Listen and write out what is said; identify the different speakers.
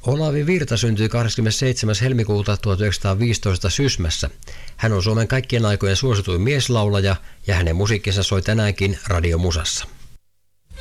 Speaker 1: Olavi Virta syntyi 27. helmikuuta 1915 Sysmässä. Hän on Suomen kaikkien aikojen suosituin mieslaulaja ja hänen musiikkinsa soi tänäänkin radiomusassa.